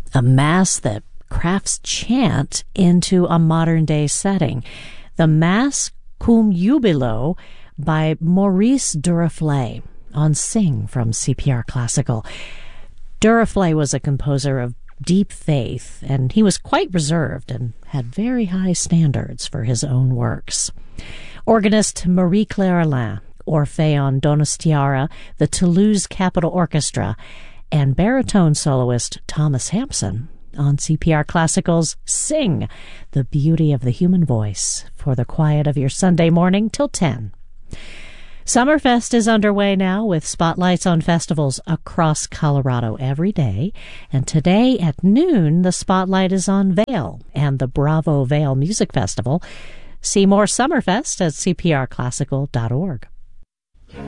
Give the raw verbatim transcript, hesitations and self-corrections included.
a mass that crafts chant into a modern-day setting. The Mass Cum Jubilo by Maurice Duraflay on Sing from C P R Classical. Duraflay was a composer of deep faith, and he was quite reserved and had very high standards for his own works. Organist Marie-Claire Alain, Orpheon Donostiara, the Toulouse Capitol Orchestra, and baritone soloist Thomas Hampson on C P R Classical's Sing, the Beauty of the Human Voice, for the quiet of your Sunday morning till ten. Summerfest is underway now with spotlights on festivals across Colorado every day. And today at noon, the spotlight is on Vail and the Bravo Vail Music Festival. See more Summerfest at c p r classical dot org.